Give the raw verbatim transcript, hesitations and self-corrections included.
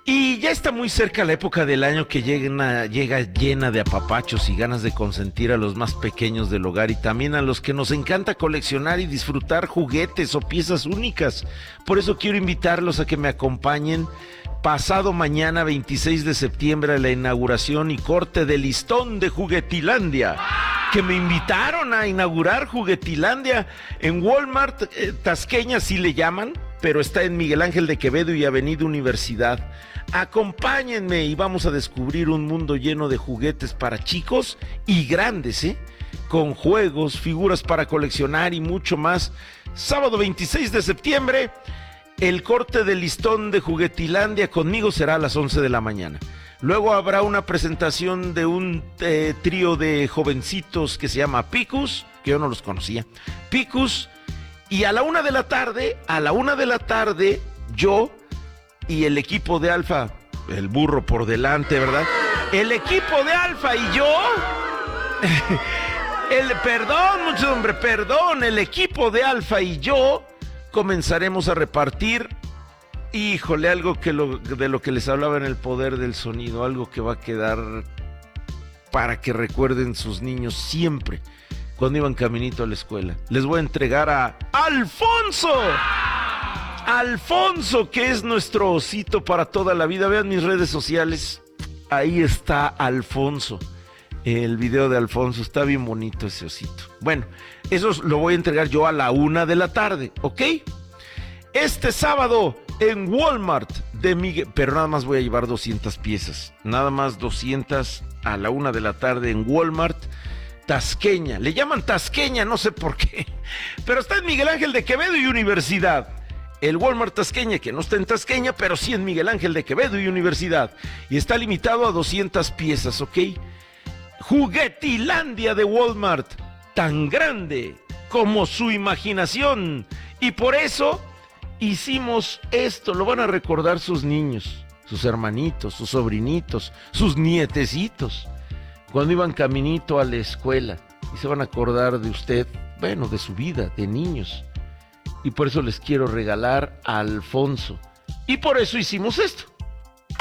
Y ya está muy cerca la época del año que llega, llega llena de apapachos y ganas de consentir a los más pequeños del hogar y también a los que nos encanta coleccionar y disfrutar juguetes o piezas únicas. Por eso quiero invitarlos a que me acompañen pasado mañana veintiséis de septiembre a la inauguración y corte de listón de Juguetilandia. Que me invitaron a inaugurar Juguetilandia en Walmart, eh, Tasqueña sí le llaman, pero está en Miguel Ángel de Quevedo y Avenida Universidad. Acompáñenme y vamos a descubrir un mundo lleno de juguetes para chicos y grandes, ¿eh? Con juegos, figuras para coleccionar y mucho más. Sábado veintiséis de septiembre, el corte de listón de Juguetilandia conmigo será a las once de la mañana. Luego habrá una presentación de un eh, trío de jovencitos que se llama Picus, que yo no los conocía. Picus, y a la una de la tarde, a la una de la tarde, yo y el equipo de Alfa, el burro por delante, ¿verdad? El equipo de Alfa y yo, el, perdón, mucho hombre, perdón, el equipo de Alfa y yo comenzaremos a repartir, híjole, algo que lo, de lo que les hablaba en el poder del sonido, algo que va a quedar para que recuerden sus niños siempre cuando iban caminito a la escuela. Les voy a entregar a Alfonso. Alfonso, que es nuestro osito para toda la vida. Vean mis redes sociales. Ahí está Alfonso. El video de Alfonso. Está bien bonito ese osito. Bueno, eso lo voy a entregar yo a la una de la tarde, ¿ok? Este sábado en Walmart de Miguel, pero nada más voy a llevar doscientas piezas. Nada más doscientas a la una de la tarde en Walmart. Tasqueña. Le llaman Tasqueña, no sé por qué. Pero está en Miguel Ángel de Quevedo y Universidad. El Walmart Tasqueña, que no está en Tasqueña, pero sí en Miguel Ángel de Quevedo y Universidad. Y está limitado a doscientas piezas, ¿ok? Juguetilandia de Walmart, tan grande como su imaginación. Y por eso hicimos esto, lo van a recordar sus niños, sus hermanitos, sus sobrinitos, sus nietecitos, cuando iban caminito a la escuela. Y se van a acordar de usted, bueno, de su vida, de niños. Y por eso les quiero regalar a Alfonso. Y por eso hicimos esto.